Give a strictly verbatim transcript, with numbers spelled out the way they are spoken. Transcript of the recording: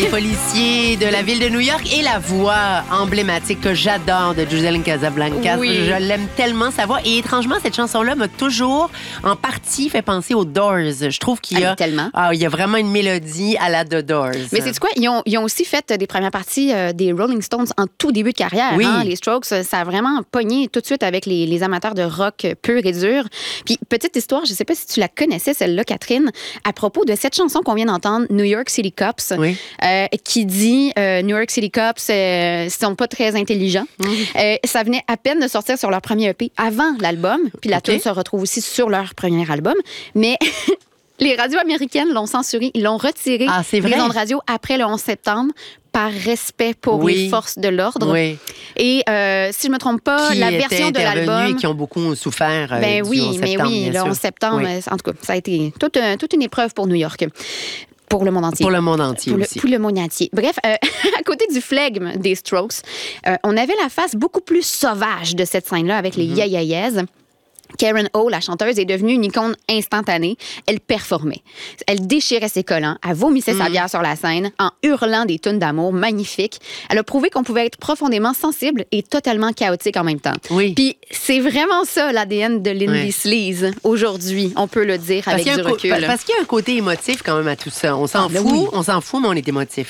policier de la ville de New York et la voix emblématique que j'adore de Gisèle Casablancas. Oui. Je l'aime tellement, sa voix. Et étrangement, cette chanson-là m'a toujours, en partie, fait penser aux Doors. Je trouve qu'il y a, ah, tellement. Ah, il y a vraiment une mélodie à la The Doors. Mais c'est quoi? Ils ont, ils ont aussi fait des premières parties euh, des Rolling Stones en tout début de carrière. Oui. Hein? Les Strokes, ça a vraiment pogné tout de suite avec les, les amateurs de rock pur et dur. Puis, petite histoire, je sais pas si tu la connaissais, celle-là, Catherine, à propos de cette chanson qu'on vient d'entendre, New York City Cops, oui. euh, qui dit euh, New York City Cops euh, sont pas très intelligents. Mm. Euh, ça venait à peine de sortir sur leur premier E P avant l'album. Puis la okay. tune se retrouve aussi sur leur premier album. Mais les radios américaines l'ont censuré. Ils l'ont retiré ah, c'est vrai? des ondes radio après le onze septembre par respect pour oui. les forces de l'ordre. Oui. Et euh, si je me trompe pas, qui la version de l'album... qui ont beaucoup souffert euh, ben du oui, onze septembre, mais oui, le sûr. onze septembre, oui. en tout cas, ça a été toute, euh, toute une épreuve pour New York. Pour le monde entier. Pour le monde entier pour aussi. Le, pour le monde entier. Bref, euh, à côté du flegme des Strokes, euh, on avait la face beaucoup plus sauvage de cette scène-là avec les mm-hmm. ya-ya-yes. Karen O, la chanteuse, est devenue une icône instantanée. Elle performait. Elle déchirait ses collants, elle vomissait mm. sa bière sur la scène en hurlant des tunes d'amour magnifiques. Elle a prouvé qu'on pouvait être profondément sensible et totalement chaotique en même temps. Oui. Puis c'est vraiment ça l'A D N de Lindy oui. Sleaze aujourd'hui, on peut le dire parce avec du co- recul. Parce qu'il y a un côté émotif quand même à tout ça. On s'en ah, fout, oui. on s'en fout, mais on est émotif.